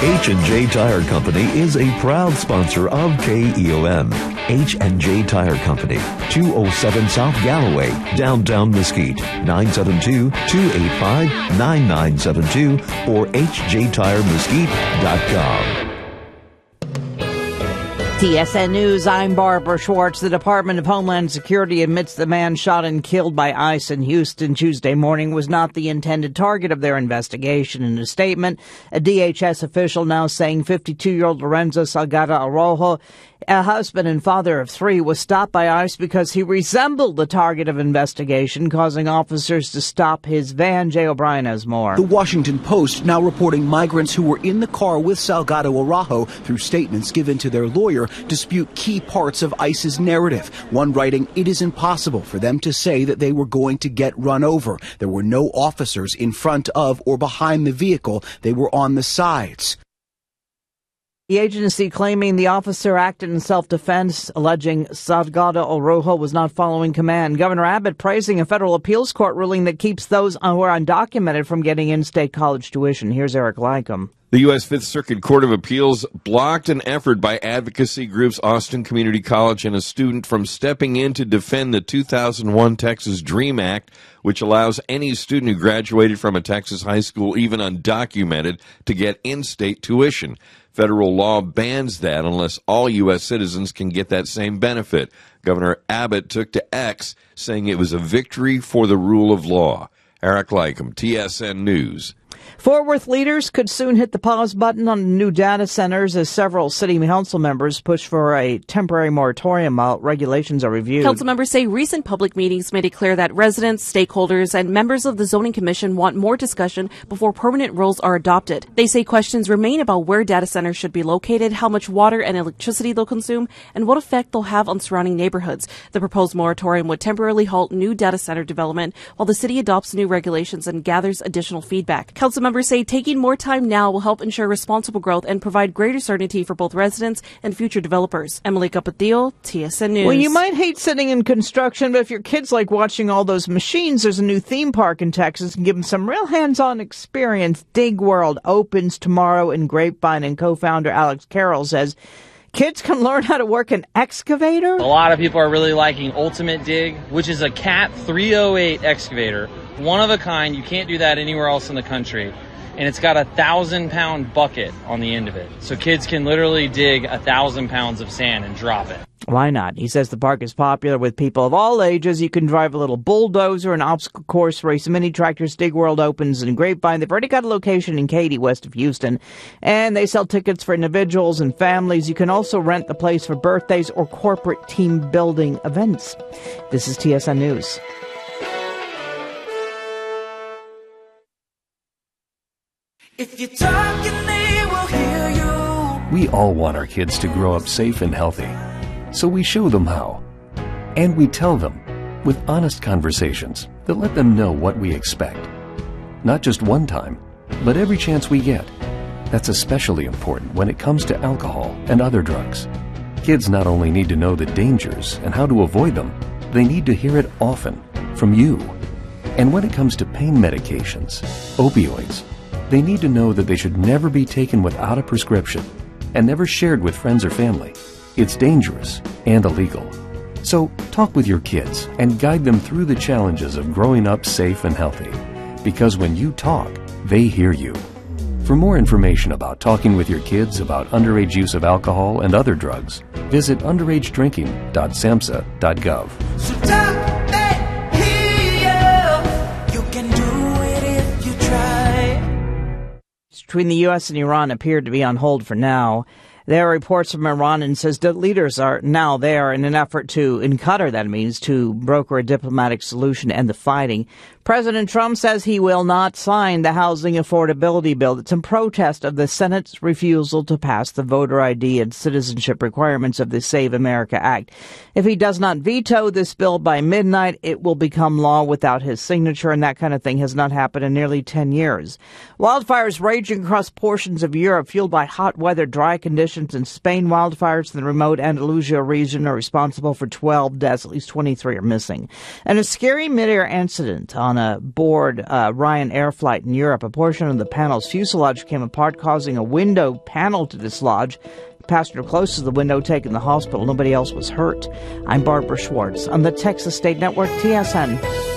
H&J Tire Company is a proud sponsor of KEOM. H&J Tire Company, 207 South Galloway, downtown Mesquite, 972-285-9972 or hjtiremesquite.com. TSN News, I'm Barbara Schwartz. The Department of Homeland Security admits the man shot and killed by ICE in Houston Tuesday morning was not the intended target of their investigation. In a statement, a DHS official now saying 52-year-old Lorenzo Salgado Araujo, a husband and father of three, was stopped by ICE because he resembled the target of investigation, causing officers to stop his van. Jay O'Brien has more. The Washington Post now reporting migrants who were in the car with Salgado Araujo, through statements given to their lawyer, dispute key parts of ICE's narrative. One writing, it is impossible for them to say that they were going to get run over. There were no officers in front of or behind the vehicle. They were on the sides. The agency claiming the officer acted in self-defense, alleging Salgado Araujo was not following command. Governor Abbott praising a federal appeals court ruling that keeps those who are undocumented from getting in-state college tuition. Here's Eric Lycum. The U.S. Fifth Circuit Court of Appeals blocked an effort by advocacy groups Austin Community College and a student from stepping in to defend the 2001 Texas DREAM Act, which allows any student who graduated from a Texas high school, even undocumented, to get in-state tuition. Federal law bans that unless all U.S. citizens can get that same benefit. Governor Abbott took to X, saying it was a victory for the rule of law. Eric Lycum, TSN News. Fort Worth leaders could soon hit the pause button on new data centers as several city council members push for a temporary moratorium while regulations are reviewed. Council members say recent public meetings made it clear that residents, stakeholders, and members of the zoning commission want more discussion before permanent rules are adopted. They say questions remain about where data centers should be located, how much water and electricity they'll consume, and what effect they'll have on surrounding neighborhoods. The proposed moratorium would temporarily halt new data center development while the city adopts new regulations and gathers additional feedback. Council members say taking more time now will help ensure responsible growth and provide greater certainty for both residents and future developers. Emily Capatillo, TSN News. Well, you might hate sitting in construction, but if your kids like watching all those machines, there's a new theme park in Texas and give them some real hands-on experience. Dig World opens tomorrow in Grapevine, and co-founder Alex Carroll says kids can learn how to work an excavator. A lot of people are really liking Ultimate Dig, which is a Cat 308 excavator. One of a kind. You can't do that anywhere else in the country. And it's got a 1,000-pound bucket on the end of it. So kids can literally dig 1,000 pounds of sand and drop it. Why not? He says the park is popular with people of all ages. You can drive a little bulldozer, an obstacle course, race mini tractors. Dig World opens in Grapevine. They've already got a location in Katy, west of Houston. And they sell tickets for individuals and families. You can also rent the place for birthdays or corporate team building events. This is TSN News. If you're talking, they will hear you. We all want our kids to grow up safe and healthy, so we show them how. And we tell them with honest conversations that let them know what we expect. Not just one time, but every chance we get. That's especially important when it comes to alcohol and other drugs. Kids not only need to know the dangers and how to avoid them, they need to hear it often from you. And when it comes to pain medications, opioids, they need to know that they should never be taken without a prescription and never shared with friends or family. It's dangerous and illegal. So talk with your kids and guide them through the challenges of growing up safe and healthy. Because when you talk, they hear you. For more information about talking with your kids about underage use of alcohol and other drugs, visit underagedrinking.samhsa.gov. So talk, you can do it if you try. Between the U.S. and Iran appear to be on hold for now. There are reports from Iran and says that leaders are now there in an effort to, in Qatar that means, to broker a diplomatic solution to end the fighting. President Trump says he will not sign the housing affordability bill that's in protest of the Senate's refusal to pass the voter ID and citizenship requirements of the Save America Act. If he does not veto this bill by midnight, it will become law without his signature, and that kind of thing has not happened in nearly 10 years. Wildfires raging across portions of Europe, fueled by hot weather, dry conditions in Spain. Wildfires in the remote Andalusia region are responsible for 12 deaths. At least 23 are missing. And a scary mid-air incident on on a Ryan Air flight in Europe. A portion of the panel's fuselage came apart, causing a window panel to dislodge. The passenger closest to the window taken to the hospital. Nobody else was hurt. I'm Barbara Schwartz on the Texas State Network, TSN.